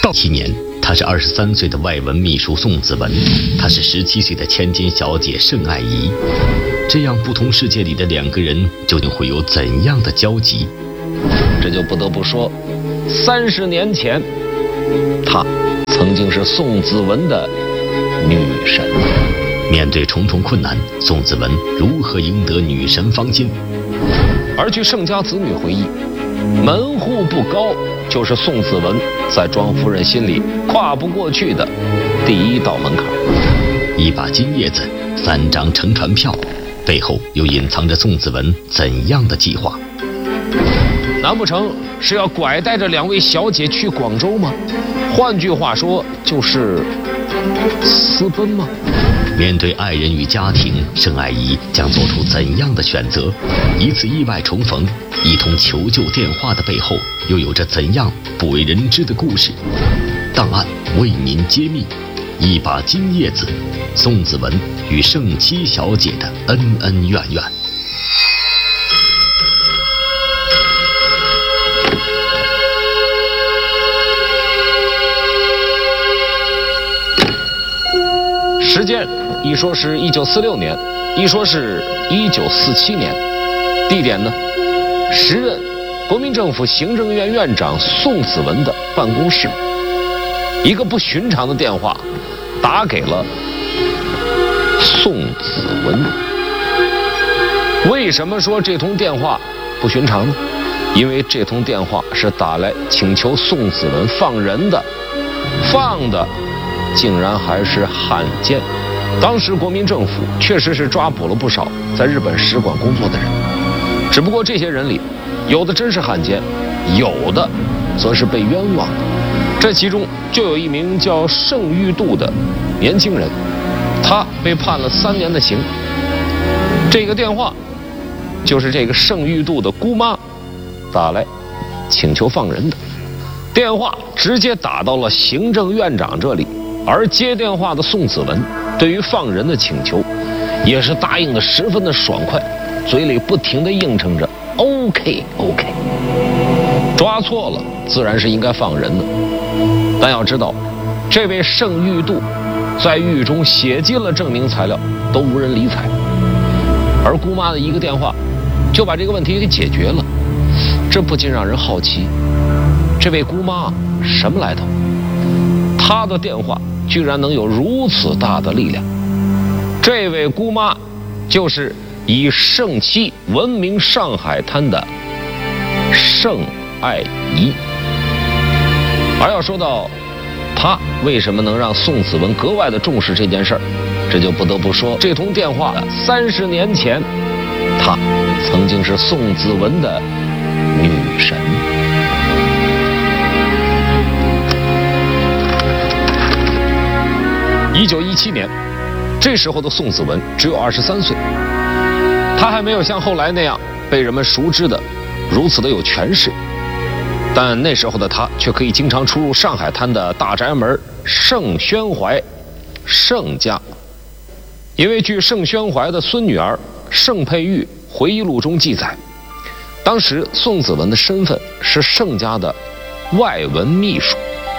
7年，她是23岁的外文秘书宋子文，她是17岁的千金小姐盛爱怡。这样不同世界里的两个人，究竟会有怎样的交集？ 这就不得不说，30年前，她曾经是宋子文的女神。 面对重重困难，宋子文如何赢得女神芳心？ 而据盛家子女回忆，门户不高就是宋子文在庄夫人心里跨不过去的第一道门槛。 一把金叶子，3张乘船票，背后又隐藏着宋子文怎样的计划？ 难不成是要拐带着2位小姐去广州吗？换句话说，就是私奔吗？ 面对爱人与家庭，盛爱怡将做出怎样的选择？一次意外重逢，一通求救电话的背后，又有着怎样不为人知的故事？档案为您揭秘，一把金叶子，宋子文与盛七小姐的恩恩怨怨。 时间一说是1946年，一说是1947年。地点呢，时任国民政府行政院院长宋子文的办公室。一个不寻常的电话打给了宋子文。为什么说这通电话不寻常呢？因为这通电话是打来请求宋子文放人的，放的竟然还是汉奸。当时国民政府确实是抓捕了不少在日本使馆工作的人，只不过这些人里，有的真是汉奸，有的则是被冤枉的。这其中就有一名叫盛玉度的年轻人，他被判了3年的刑。这个电话就是这个盛玉度的姑妈打来请求放人的。电话直接打到了行政院长这里，而接电话的宋子文对于放人的请求也是答应的十分的爽快，嘴里不停地应承着 OK。 抓错了自然是应该放人的，但要知道这位盛玉度在狱中写尽了证明材料都无人理睬，而姑妈的一个电话就把这个问题给解决了。这不禁让人好奇，这位姑妈什么来头？她的电话居然能有如此大的力量。这位姑妈就是以盛七闻名上海滩的盛爱怡。而要说到她为什么能让宋子文格外的重视这件事儿，这就不得不说这通电话的30年前，她曾经是宋子文的女神。1917年，这时候的宋子文只有23岁，他还没有像后来那样被人们熟知的如此的有权势，但那时候的他却可以经常出入上海滩的大宅门盛宣怀盛家。因为据盛宣怀的孙女儿盛佩玉回忆录中记载，当时宋子文的身份是盛家的外文秘书。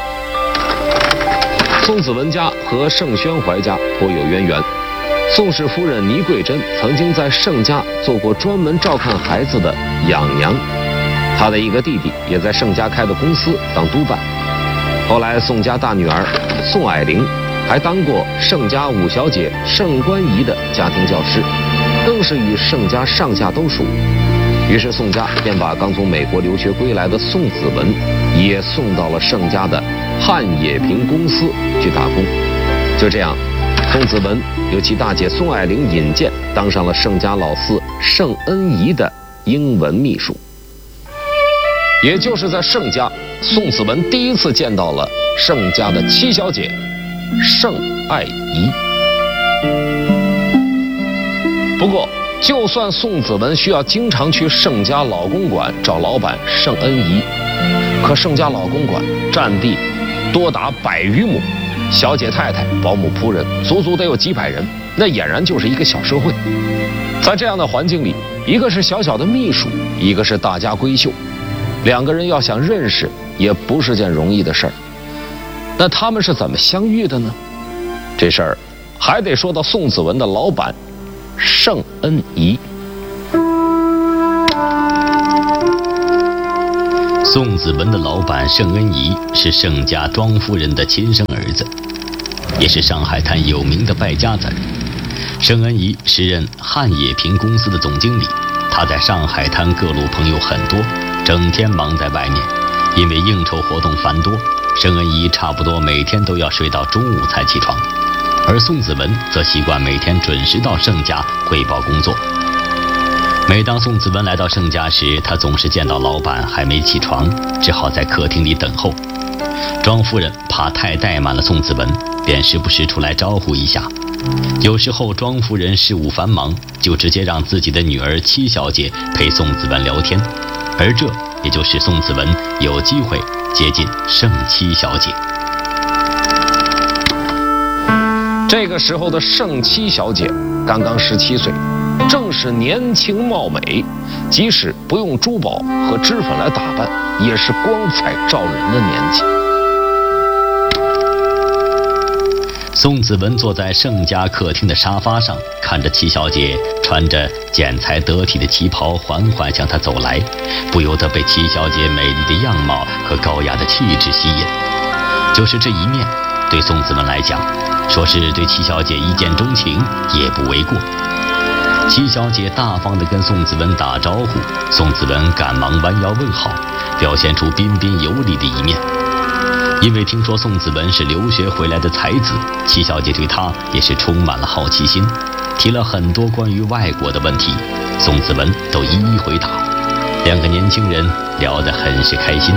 宋子文家和盛宣怀家颇有渊源，宋氏夫人倪桂珍曾经在盛家做过专门照看孩子的养娘，她的一个弟弟也在盛家开的公司当督办。后来宋家大女儿宋霭龄还当过盛家五小姐盛观怡的家庭教师，更是与盛家上下都熟。于是宋家便把刚从美国留学归来的宋子文也送到了盛家的汉冶萍公司去打工。就这样，宋子文由其大姐宋霭龄引荐，当上了盛家老四盛恩怡的英文秘书。也就是在盛家，宋子文第一次见到了盛家的七小姐盛爱怡。不过就算宋子文需要经常去盛家老公馆找老板盛恩怡，可盛家老公馆占地多达100余亩，小姐太太、保姆、仆人足足得有几百人，那俨然就是一个小社会。在这样的环境里，一个是小小的秘书，一个是大家闺秀，两个人要想认识也不是件容易的事儿。 那他们是怎么相遇的呢？这事儿还得说到宋子文的老板盛恩仪。 宋子文的老板盛恩仪是盛家庄夫人的亲生儿子，也是上海滩有名的败家子儿。盛恩仪时任汉冶平公司的总经理，他在上海滩各路朋友很多，整天忙在外面，因为应酬活动繁多，盛恩仪差不多每天都要睡到中午才起床，而宋子文则习惯每天准时到盛家汇报工作。每当宋子文来到盛家时，他总是见到老板还没起床，只好在客厅里等候。庄夫人怕太怠慢了宋子文，便时不时出来招呼一下。有时候庄夫人事务繁忙，就直接让自己的女儿戚小姐陪宋子文聊天，而这也就使宋子文有机会接近盛戚小姐。 这个时候的盛戚小姐刚刚17岁，正是年轻貌美，即使不用珠宝和脂粉来打扮，也是光彩照人的年纪。 宋子文坐在盛家客厅的沙发上，看着戚小姐穿着剪裁得体的旗袍缓缓向他走来，不由得被戚小姐美丽的样貌和高雅的气质吸引。就是这一面，对宋子文来讲，说是对戚小姐一见钟情也不为过。戚小姐大方地跟宋子文打招呼，宋子文赶忙弯腰问好，表现出彬彬有礼的一面。因为听说宋子文是留学回来的才子，戚小姐对他也是充满了好奇心，提了很多关于外国的问题，宋子文都一一回答。两个年轻人聊得很是开心。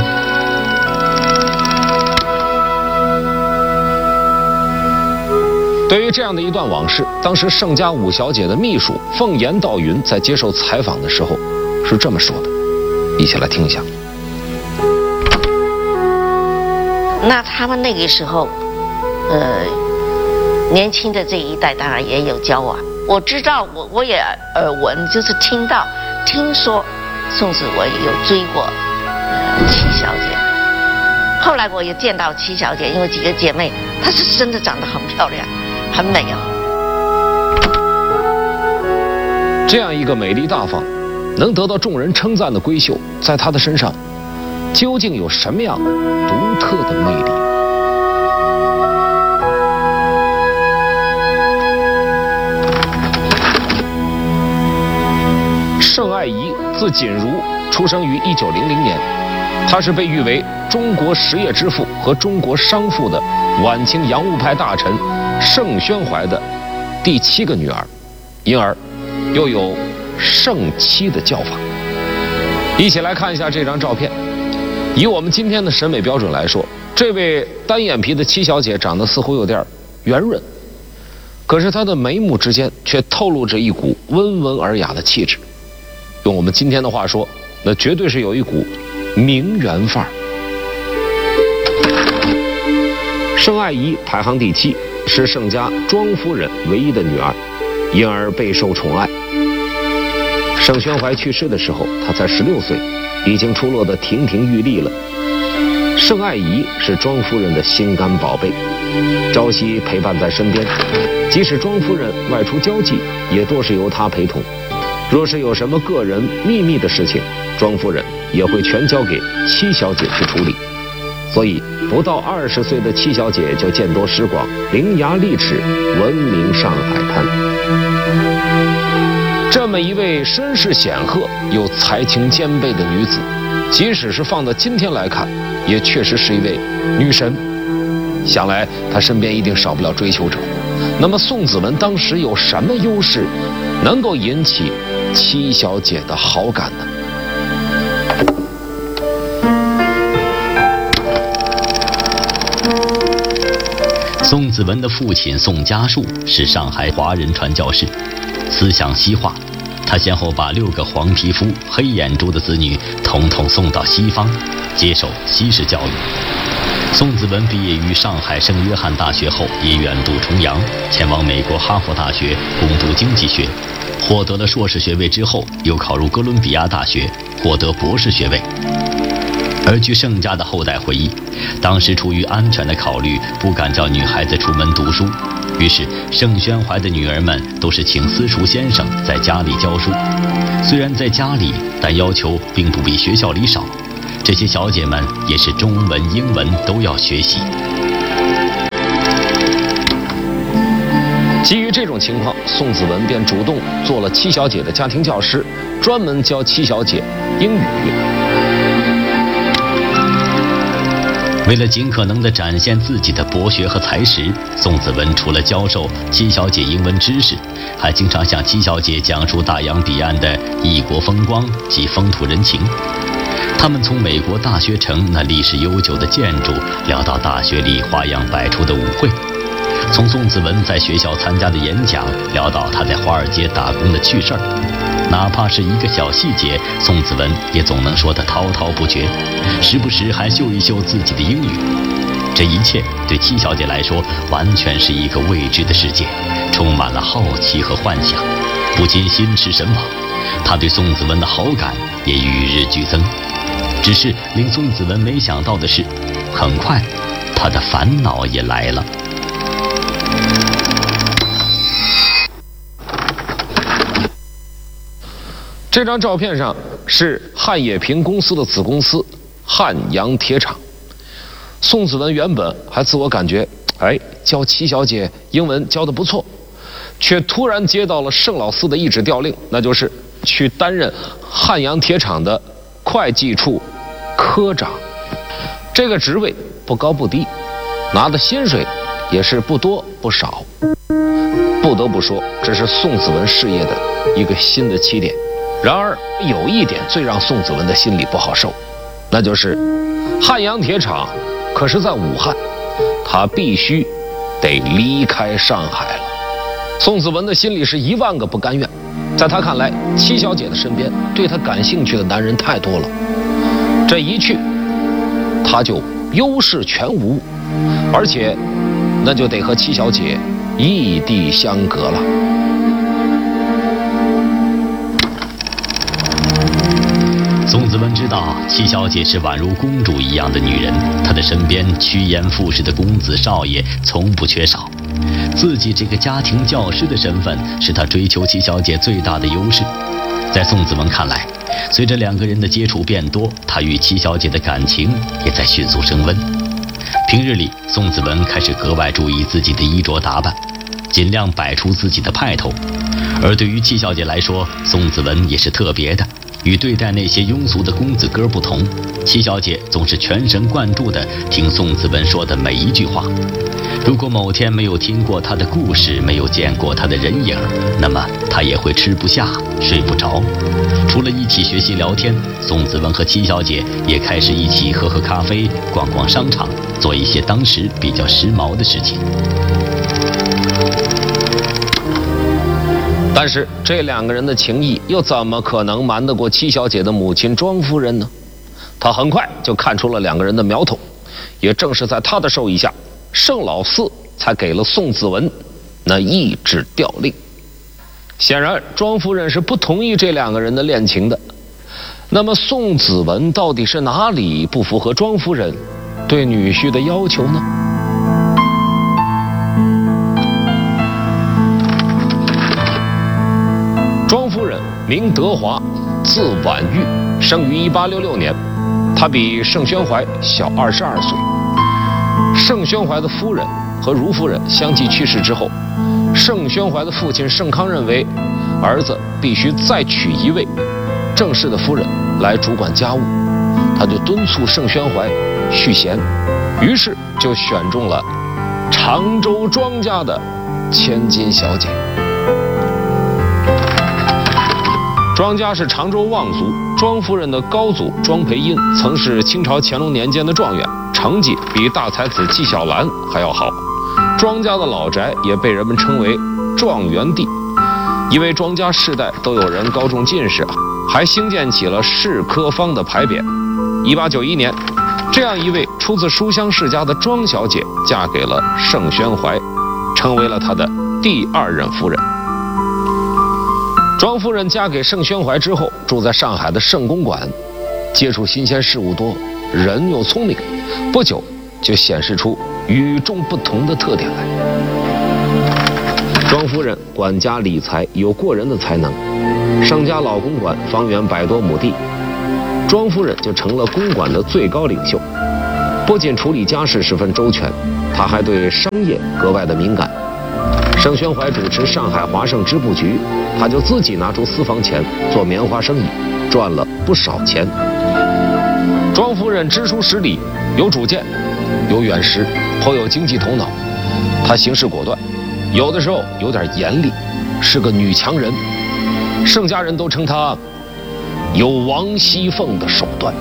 对于这样的一段往事，当时盛家五小姐的秘书凤岩道云在接受采访的时候是这么说的，一起来听一下。 那他们那个时候，年轻的这一代当然也有交往。我知道，我也耳闻，就是听说宋子文有追过戚小姐。后来我也见到戚小姐，因为几个姐妹，她是真的长得很漂亮，很美哦。 这样一个美丽大方、能得到众人称赞的闺秀，在她的身上究竟有什么样独特的魅力？盛爱仪字锦如，出生于1900年。她是被誉为中国实业之父和中国商父的晚清洋务派大臣盛宣怀的第7个女儿，因而又有盛戚的叫法。一起来看一下这张照片。以我们今天的审美标准来说，这位单眼皮的戚小姐长得似乎有点圆润，可是她的眉目之间却透露着一股温文尔雅的气质。用我们今天的话说，那绝对是有一股名媛范儿。盛爱仪排行第7，是盛家庄夫人唯一的女儿，因而备受宠爱。盛宣怀去世的时候，她才16岁，已经出落得亭亭玉立了。盛爱仪是庄夫人的心肝宝贝，朝夕陪伴在身边，即使庄夫人外出交际，也多是由她陪同。若是有什么个人秘密的事情，庄夫人也会全交给戚小姐去处理。所以不到20岁的戚小姐就见多识广，伶牙俐齿，闻名上海滩。这么一位身世显赫又才情兼备的女子，即使是放到今天来看，也确实是一位女神。想来她身边一定少不了追求者。那么宋子文当时有什么优势能够引起戚小姐的好感呢？ 宋子文的父亲宋家树是上海华人传教士，思想西化，他先后把6个黄皮肤黑眼珠的子女统统送到西方，接受西式教育。宋子文毕业于上海圣约翰大学后，也远渡重洋，前往美国哈佛大学攻读经济学，获得了硕士学位之后，又考入哥伦比亚大学，获得博士学位。 而据盛家的后代回忆，当时出于安全的考虑，不敢叫女孩子出门读书，于是盛宣怀的女儿们都是请私塾先生在家里教书。虽然在家里，但要求并不比学校里少。这些小姐们也是中文、英文都要学习。 基于这种情况，宋子文便主动做了七小姐的家庭教师，专门教七小姐英语。 为了尽可能地展现自己的博学和才识，宋子文除了教授七小姐英文知识，还经常向七小姐讲述大洋彼岸的异国风光及风土人情。他们从美国大学城那历史悠久的建筑聊到大学里花样百出的舞会，从宋子文在学校参加的演讲聊到他在华尔街打工的趣事儿。哪怕是一个小细节，宋子文也总能说得滔滔不绝，时不时还秀一秀自己的英语。这一切对七小姐来说完全是一个未知的世界，充满了好奇和幻想，不禁心驰神往。她对宋子文的好感也与日俱增。只是令宋子文没想到的是，很快她的烦恼也来了。 这张照片上是汉冶萍公司的子公司汉阳铁厂。宋子文原本还自我感觉，教七小姐英文教得不错，却突然接到了盛老四的一纸调令，那就是去担任汉阳铁厂的会计处科长。这个职位不高不低，拿的薪水也是不多不少。不得不说，这是宋子文事业的一个新的起点。然而有一点最让宋子文的心里不好受，那就是汉阳铁厂可是在武汉，他必须得离开上海了。宋子文的心里是10000个不甘愿。在他看来，七小姐的身边对他感兴趣的男人太多了，这一去他就优势全无，而且那就得和七小姐异地相隔了。 宋子文知道七小姐是宛如公主一样的女人，她的身边趋炎附势的公子少爷从不缺少。自己这个家庭教师的身份是他追求七小姐最大的优势。在宋子文看来，随着2个人的接触变多，他与七小姐的感情也在迅速升温。平日里，宋子文开始格外注意自己的衣着打扮，尽量摆出自己的派头。而对于七小姐来说，宋子文也是特别的。与对待那些庸俗的公子哥不同，七小姐总是全神贯注地听宋子文说的每一句话。如果某天没有听过他的故事，没有见过他的人影，那么他也会吃不下睡不着。除了一起学习聊天，宋子文和七小姐也开始一起喝喝咖啡，逛逛商场，做一些当时比较时髦的事情。 但是这2个人的情谊又怎么可能瞒得过七小姐的母亲庄夫人呢？她很快就看出了2个人的苗头，也正是在她的授意下，盛老四才给了宋子文那一纸调令。显然庄夫人是不同意这2个人的恋情的。那么宋子文到底是哪里不符合庄夫人对女婿的要求呢？庄夫人名德华，字婉玉，生于1866年。她比盛宣怀小22岁。盛宣怀的夫人和如夫人相继去世之后，盛宣怀的父亲盛康认为儿子必须再娶一位正式的夫人来主管家务，他就敦促盛宣怀续弦，于是就选中了常州庄家的千金小姐。庄家是常州望族，庄夫人的高祖庄培荫曾是清朝乾隆年间的状元，成绩比大才子纪晓岚还要好。庄家的老宅也被人们称为状元地，因为庄家世代都有人高中进士，还兴建起了士科坊的牌匾。1891年，这样一位出自书香世家的庄小姐嫁给了盛宣怀，成为了他的第2任夫人。庄夫人嫁给盛宣怀之后，住在上海的盛公馆，接触新鲜事物多， 人又聪明，不久就显示出与众不同的特点来。庄夫人管家理财有过人的才能，盛家老公馆方圆100多亩地，庄夫人就成了公馆的最高领袖。不仅处理家事十分周全，她还对商业格外的敏感。盛宣怀主持上海华盛织布局，他就自己拿出私房钱做棉花生意，赚了不少钱。庄夫人知书识礼，有主见，有远识，颇有经济头脑。她行事果断，有的时候有点严厉，是个女强人。盛家人都称她有王熙凤的手段。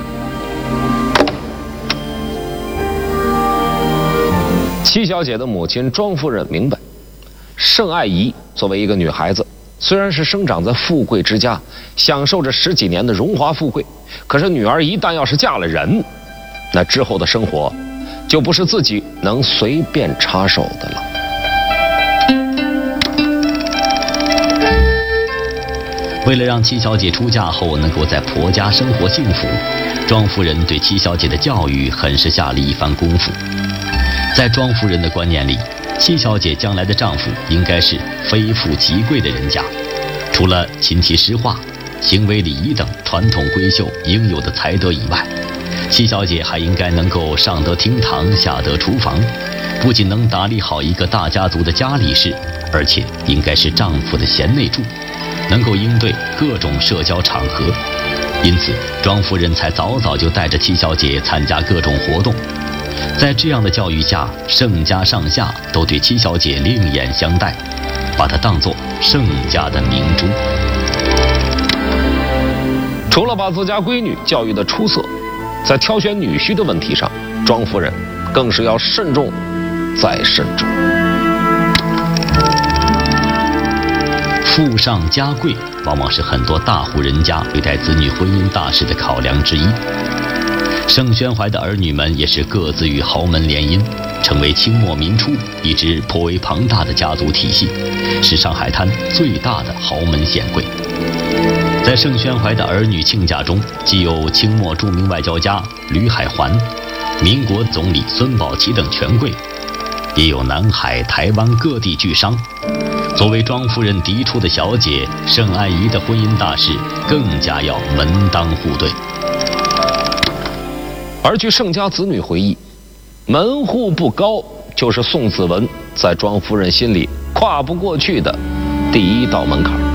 七小姐的母亲庄夫人明白，盛爱仪作为一个女孩子，虽然是生长在富贵之家，享受着10几年的荣华富贵，可是女儿一旦要是嫁了人，那之后的生活就不是自己能随便插手的了。 为了让七小姐出嫁后能够在婆家生活幸福，庄夫人对七小姐的教育很是下了一番功夫。在庄夫人的观念里，七小姐将来的丈夫应该是非富即贵的人家，除了琴棋诗画、行为礼仪等传统闺秀应有的才德以外，七小姐还应该能够上得厅堂，下得厨房，不仅能打理好一个大家族的家里事，而且应该是丈夫的贤内助，能够应对各种社交场合。因此，庄夫人才早早就带着七小姐参加各种活动。在这样的教育下，盛家上下都对七小姐另眼相待，把她当作盛家的明珠。 除了把自家闺女教育的出色，在挑选女婿的问题上，庄夫人更是要慎重再慎重。 富上加贵往往是很多大户人家对待子女婚姻大事的考量之一。盛宣怀的儿女们也是各自与豪门联姻，成为清末民初一支颇为庞大的家族体系，是上海滩最大的豪门显贵。在盛宣怀的儿女亲家中，既有清末著名外交家吕海环、民国总理孙宝琦等权贵，也有南海、台湾各地巨商。作为庄夫人嫡出的小姐，盛爱仪的婚姻大事更加要门当户对。 而据盛家子女回忆，门户不高就是宋子文在庄夫人心里跨不过去的第一道门槛。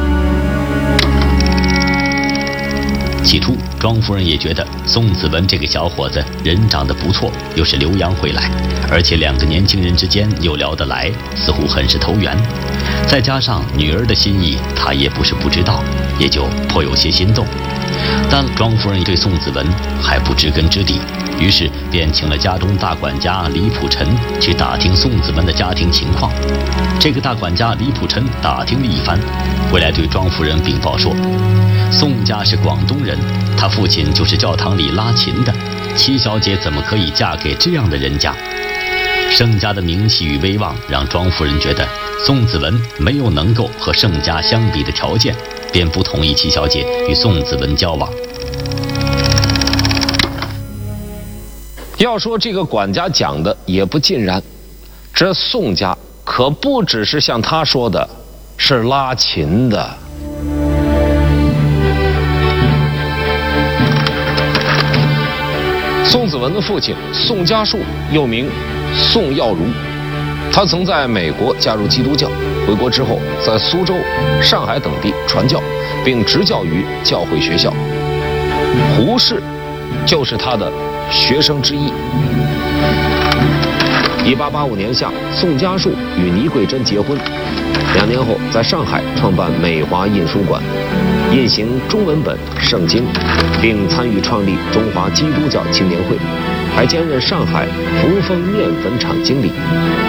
起初，庄夫人也觉得宋子文这个小伙子人长得不错，又是留洋回来，而且两个年轻人之间又聊得来，似乎很是投缘。再加上女儿的心意，她也不是不知道，也就颇有些心动。但庄夫人对宋子文还不知根知底，于是便请了家中大管家李普臣去打听宋子文的家庭情况。这个大管家李普臣打听了一番，回来对庄夫人禀报说，宋家是广东人，他父亲就是教堂里拉琴的，七小姐怎么可以嫁给这样的人家？盛家的名气与威望让庄夫人觉得宋子文没有能够和盛家相比的条件，便不同意七小姐与宋子文交往。 要说这个管家讲的也不尽然，这宋家可不只是像他说的是拉琴的。宋子文的父亲宋家树又名宋耀如，他曾在美国加入基督教，回国之后在苏州、上海等地传教，并执教于教会学校。胡适就是他的学生之一。1885年夏，宋家树与倪桂珍结婚，2年后在上海创办美华印书馆，印行中文本圣经，并参与创立中华基督教青年会，还兼任上海扶风面粉厂经理。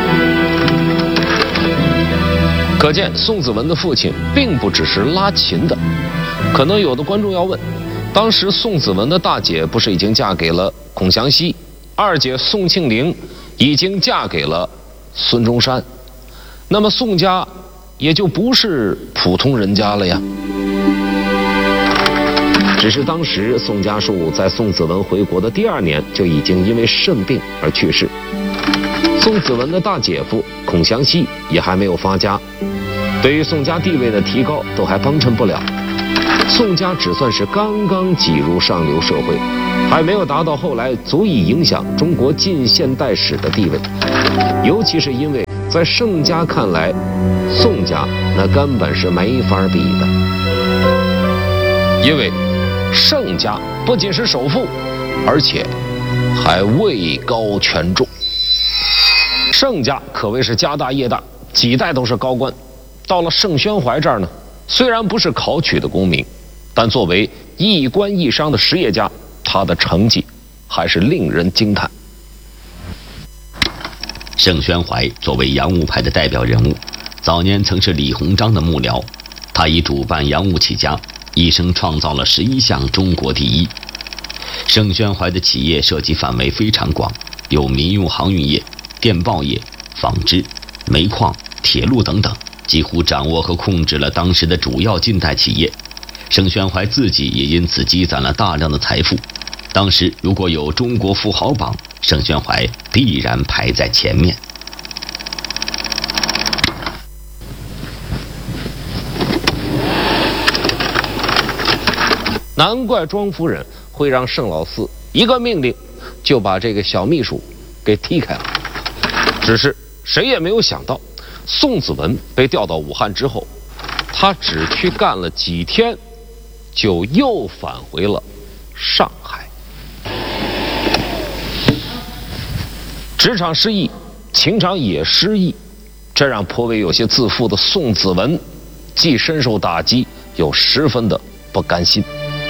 可见宋子文的父亲并不只是拉琴的。可能有的观众要问，当时宋子文的大姐不是已经嫁给了孔祥熙，二姐宋庆龄已经嫁给了孙中山，那么宋家也就不是普通人家了呀。 只是当时宋家树在宋子文回国的第2年就已经因为肾病而去世。宋子文的大姐夫孔祥熙也还没有发家，对于宋家地位的提高都还帮衬不了。宋家只算是刚刚挤入上流社会，还没有达到后来足以影响中国近现代史的地位。尤其是因为在盛家看来，宋家那根本是没法比的。因为盛家不仅是首富，而且还位高权重。盛家可谓是家大业大，几代都是高官。到了盛宣怀这儿呢，虽然不是考取的功名，但作为一官一商的实业家，他的成绩还是令人惊叹。 盛宣怀作为洋务派的代表人物，早年曾是李鸿章的幕僚。他以主办洋务起家，一生创造了11项中国第一。盛宣怀的企业涉及范围非常广，有民用航运业、电报业、纺织、煤矿、铁路等等，几乎掌握和控制了当时的主要近代企业。盛宣怀自己也因此积攒了大量的财富。当时如果有中国富豪榜，盛宣怀必然排在前面。 难怪庄夫人会让盛老四一个命令就把这个小秘书给踢开了。只是谁也没有想到，宋子文被调到武汉之后，他只去干了几天，就又返回了上海。职场失意，情场也失意，这让颇为有些自负的宋子文既深受打击，又十分的不甘心。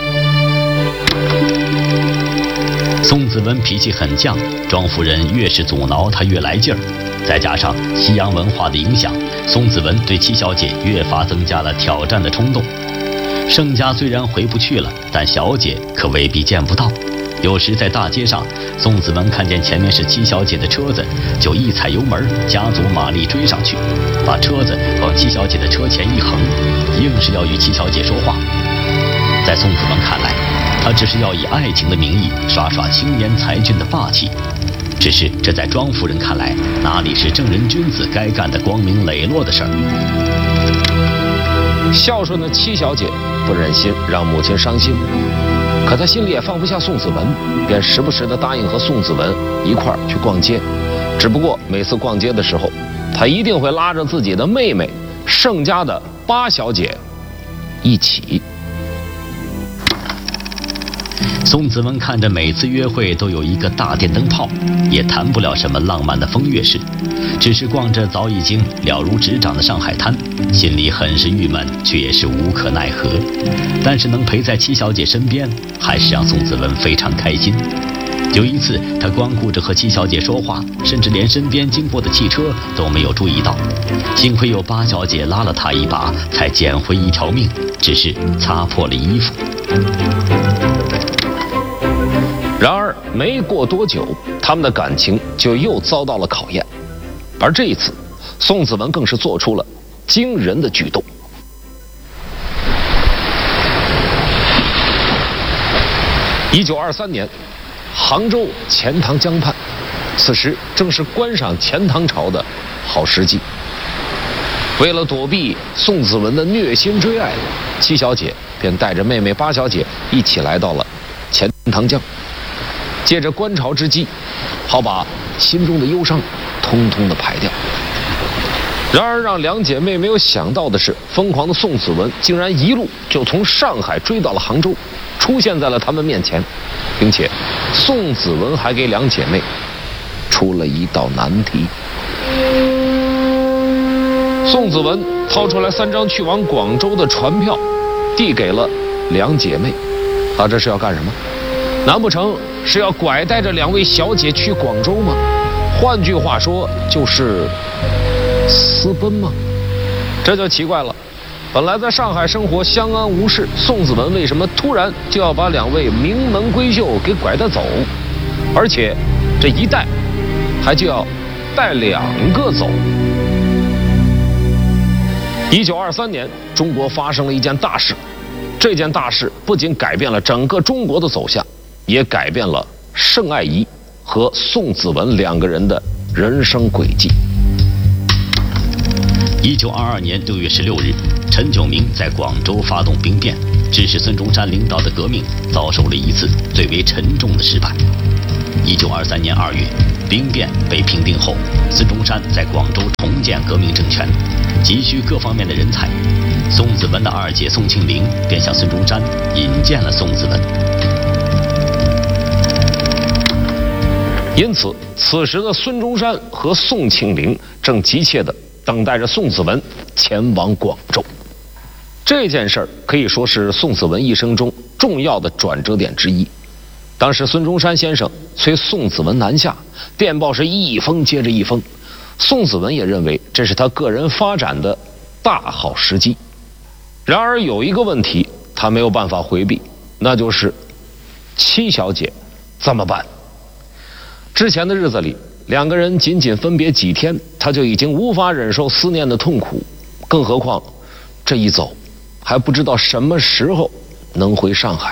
宋子文脾气很犟，庄夫人越是阻挠他越来劲儿，再加上西洋文化的影响，宋子文对七小姐越发增加了挑战的冲动。盛家虽然回不去了，但小姐可未必见不到。有时在大街上，宋子文看见前面是七小姐的车子，就一踩油门，加足马力追上去，把车子往七小姐的车前一横，硬是要与七小姐说话。在宋子文看来，他只是要以爱情的名义耍耍青年才俊的霸气。只是这在庄夫人看来，哪里是正人君子该干的光明磊落的事儿？ 孝顺的七小姐不忍心让母亲伤心，可她心里也放不下宋子文，便时不时地答应和宋子文一块儿去逛街。只不过每次逛街的时候，她一定会拉着自己的妹妹盛家的八小姐一起。 宋子文看着每次约会都有一个大电灯泡，也谈不了什么浪漫的风月事，只是逛着早已经了如指掌的上海滩，心里很是郁闷，却也是无可奈何。但是能陪在七小姐身边，还是让宋子文非常开心。有一次，他光顾着和七小姐说话，甚至连身边经过的汽车都没有注意到。幸亏有八小姐拉了他一把，才捡回一条命，只是擦破了衣服。 然而没过多久，他们的感情就又遭到了考验。而这一次，宋子文更是做出了惊人的举动。1923年，杭州钱塘江畔，此时正是观赏钱塘潮的好时机。为了躲避宋子文的虐心追爱，七小姐便带着妹妹八小姐一起来到了钱塘江，借着观潮之机，好把心中的忧伤通通的排掉。然而让两姐妹没有想到的是，疯狂的宋子文竟然一路就从上海追到了杭州，出现在了他们面前，并且宋子文还给两姐妹出了一道难题。宋子文掏出来3张去往广州的船票，递给了两姐妹。他这是要干什么？难不成是要拐带着2位小姐去广州吗？换句话说，就是私奔吗？这就奇怪了。本来在上海生活相安无事，宋子文为什么突然就要把2位名门闺秀给拐带走？而且这一带还就要带2个走。1923年，中国发生了一件大事， 这件大事不仅改变了整个中国的走向，也改变了盛爱仪和宋子文两个人的人生轨迹。 1922年6月16日，陈炯明在广州发动兵变，致使孙中山领导的革命遭受了一次最为沉重的失败。1923年2月，兵变被平定后，孙中山在广州重建革命政权，急需各方面的人才。宋子文的二姐宋庆龄便向孙中山引荐了宋子文。 因此，此时的孙中山和宋庆龄正急切地等待着宋子文前往广州。这件事儿可以说是宋子文一生中重要的转折点之一。当时孙中山先生催宋子文南下，电报是一封接着一封。宋子文也认为这是他个人发展的大好时机。然而有一个问题他没有办法回避，那就是七小姐怎么办？之前的日子里，两个人仅仅分别几天，他就已经无法忍受思念的痛苦，更何况这一走还不知道什么时候能回上海。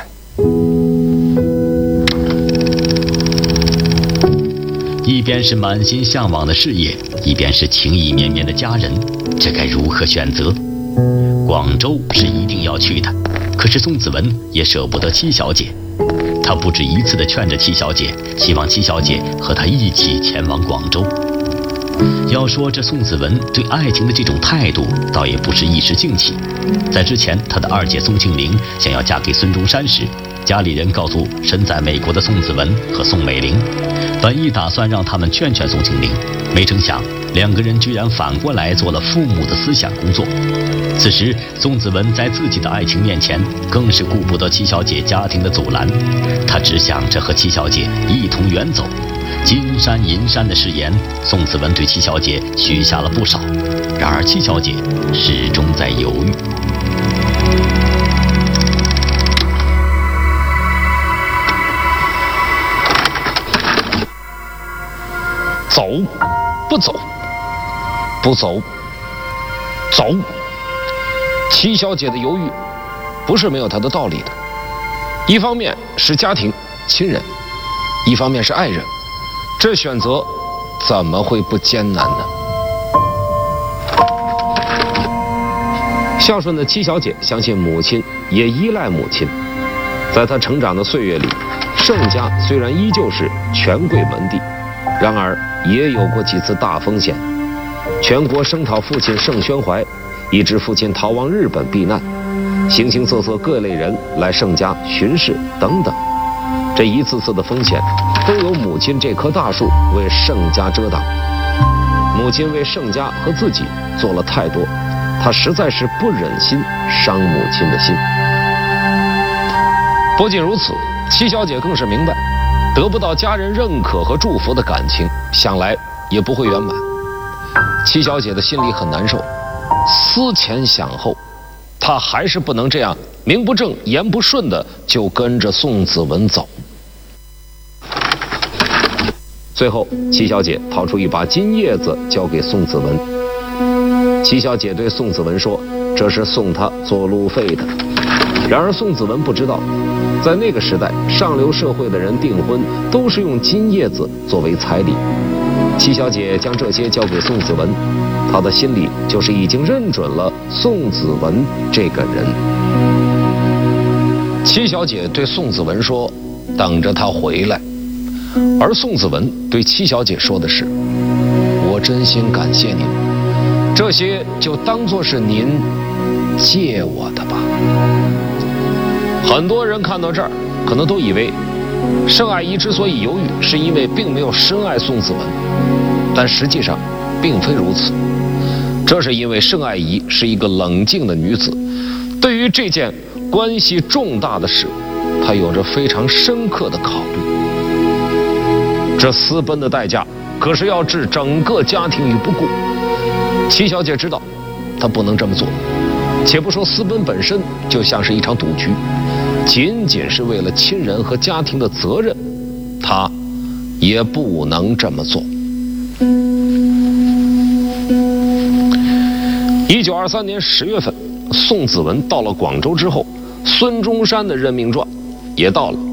一边是满心向往的事业，一边是情意绵绵的家人，这该如何选择？广州是一定要去的，可是宋子文也舍不得七小姐。他不止一次地劝着七小姐，希望七小姐和他一起前往广州。要说这宋子文对爱情的这种态度，倒也不是一时兴起。在之前，他的二姐宋庆龄想要嫁给孙中山时，家里人告诉身在美国的宋子文和宋美龄，本意打算让他们劝劝宋庆龄，没成想两个人居然反过来做了父母的思想工作。此时宋子文在自己的爱情面前更是顾不得七小姐家庭的阻拦，他只想着和七小姐一同远走。金山银山的誓言，宋子文对七小姐许下了不少，然而七小姐始终在犹豫。 走不走，不走走。七小姐的犹豫不是没有她的道理的，一方面是家庭亲人，一方面是爱人，这选择怎么会不艰难呢？孝顺的七小姐相信母亲，也依赖母亲。在她成长的岁月里，盛家虽然依旧是权贵门第，然而也有过几次大风险。全国声讨父亲盛宣怀，以致父亲逃往日本避难，形形色色各类人来盛家巡视等等。这一次次的风险，都有母亲这棵大树为盛家遮挡。母亲为盛家和自己做了太多，她实在是不忍心伤母亲的心。不仅如此，七小姐更是明白，得不到家人认可和祝福的感情，想来也不会圆满。七小姐的心里很难受，思前想后，她还是不能这样名不正言不顺的就跟着宋子文走。最后，七小姐掏出一把金叶子交给宋子文。七小姐对宋子文说：“这是送她做路费的。”然而宋子文不知道，在那个时代，上流社会的人订婚都是用金叶子作为彩礼。七小姐将这些交给宋子文，她的心里就是已经认准了宋子文这个人。七小姐对宋子文说：“等着他回来。”而宋子文对七小姐说的是：“我真心感谢您，这些就当作是您借我的吧。”很多人看到这儿，可能都以为盛爱仪之所以犹豫，是因为并没有深爱宋子文，但实际上并非如此。这是因为盛爱仪是一个冷静的女子，对于这件关系重大的事，她有着非常深刻的考虑。这私奔的代价可是要置整个家庭于不顾。七小姐知道她不能这么做，且不说私奔本身就像是一场赌局，仅仅是为了亲人和家庭的责任，她也不能这么做。1923年10月份，宋子文到了广州之后， 孙中山的任命状也到了。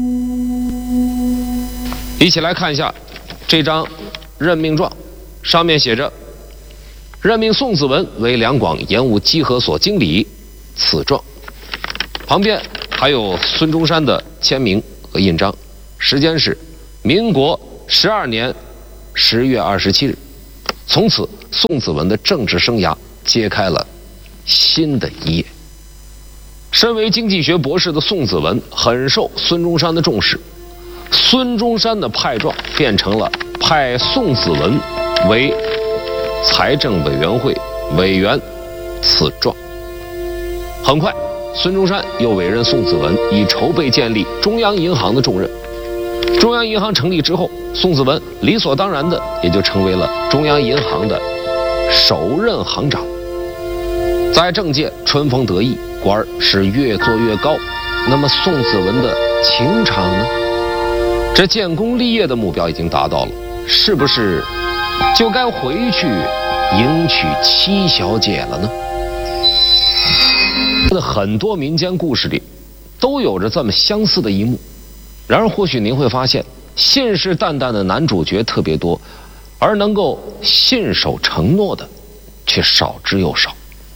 一起来看一下这张任命状，上面写着任命宋子文为两广盐务稽核所经理，此状。旁边还有孙中山的签名和印章，时间是民国12年10月27日。从此，宋子文的政治生涯揭开了新的一页。身为经济学博士的宋子文很受孙中山的重视，孙中山的派状变成了派宋子文为财政委员会委员，此状。很快，孙中山又委任宋子文以筹备建立中央银行的重任。中央银行成立之后，宋子文理所当然的也就成为了中央银行的首任行长。在政界春风得意，官儿是越做越高。那么宋子文的情场呢？这建功立业的目标已经达到了，是不是就该回去迎娶七小姐了呢？很多民间故事里都有着这么相似的一幕。然而或许您会发现，信誓旦旦的男主角特别多，而能够信守承诺的却少之又少。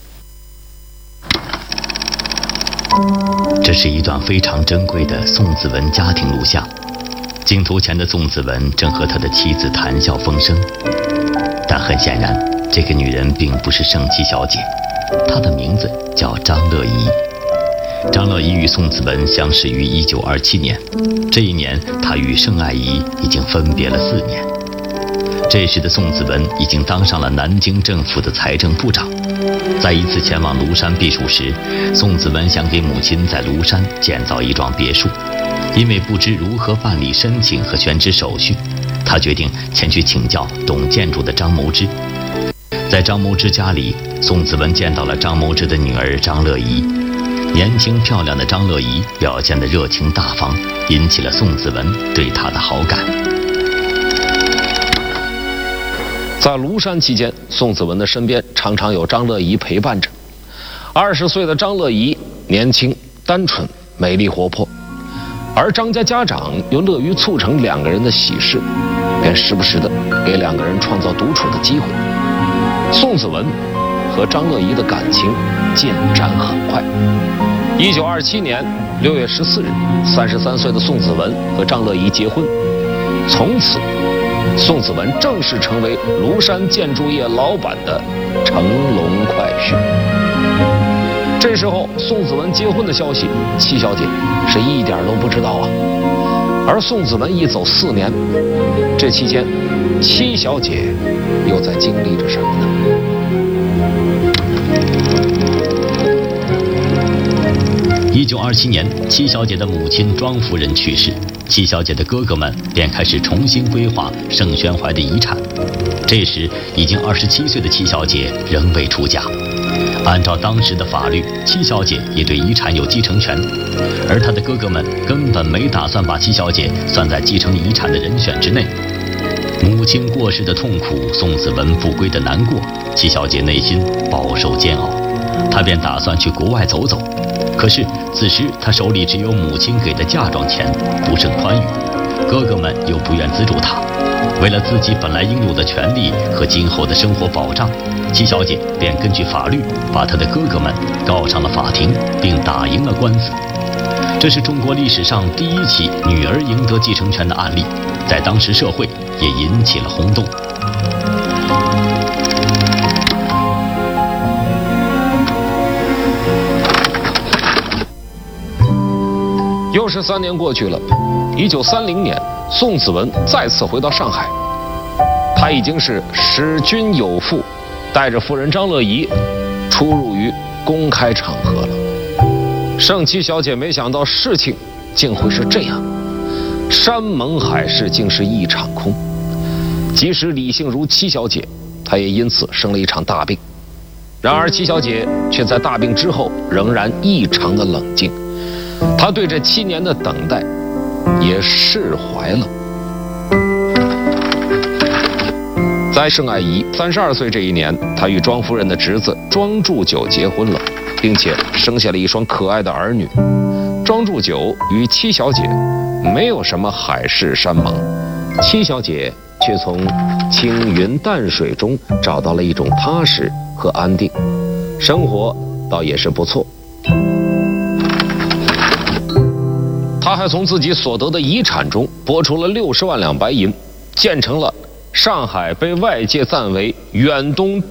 这是一段非常珍贵的宋子文家庭录像。镜头前的宋子文正和他的妻子谈笑风生，但很显然，这个女人并不是盛七小姐，她的名字叫张乐怡。张乐怡与宋子文相识于1927年，这一年她与盛爱怡已经分别了4年。这时的宋子文已经当上了南京政府的财政部长。在一次前往庐山避暑时，宋子文想给母亲在庐山建造一幢别墅，因为不知如何办理申请和选址手续，他决定前去请教懂建筑的张谋之。在张谋之家里，宋子文见到了张谋之的女儿张乐怡。年轻漂亮的张乐怡表现得热情大方，引起了宋子文对她的好感。 在庐山期间，宋子文的身边常常有张乐怡陪伴着。20岁的张乐怡年轻、单纯、美丽、活泼，而张家家长又乐于促成2个人的喜事，便时不时的给2个人创造独处的机会。宋子文和张乐怡的感情进展很快。1927年6月14日，33岁的宋子文和张乐怡结婚，从此宋子文正式成为庐山建筑业老板的乘龙快婿。这时候，宋子文结婚的消息，七小姐是一点都不知道啊。而宋子文一走4年，这期间，七小姐又在经历着什么呢 ？1927年，七小姐的母亲庄夫人去世，七小姐的哥哥们便开始重新规划盛宣怀的遗产。这时，已经27岁的七小姐仍未出嫁。按照当时的法律，七小姐也对遗产有继承权，而她的哥哥们根本没打算把七小姐算在继承遗产的人选之内。母亲过世的痛苦，宋子文不归的难过，七小姐内心饱受煎熬，她便打算去国外走走。可是此时她手里只有母亲给的嫁妆钱，不甚宽裕，哥哥们又不愿资助她。为了自己本来应有的权利和今后的生活保障，七小姐便根据法律把她的哥哥们告上了法庭，并打赢了官司。这是中国历史上第1起女儿赢得继承权的案例，在当时社会也引起了轰动。 又是3年过去了，1930年，宋子文再次回到上海，他已经是使君有妇，带着夫人张乐怡出入于公开场合了。盛七小姐没想到事情竟会是这样，山盟海誓竟是一场空。即使理性如七小姐，她也因此生了一场大病。然而七小姐却在大病之后仍然异常的冷静。他对这7年的等待也释怀了。在盛爱怡32岁这一年，他与庄夫人的侄子庄祝久结婚了。 并且生下了一双可爱的儿女。庄祝九与七小姐没有什么海誓山盟，七小姐却从青云淡水中找到了一种踏实和安定，生活倒也是不错。他还从自己所得的遗产中拨出了60万两白银，建成了上海被外界赞为远东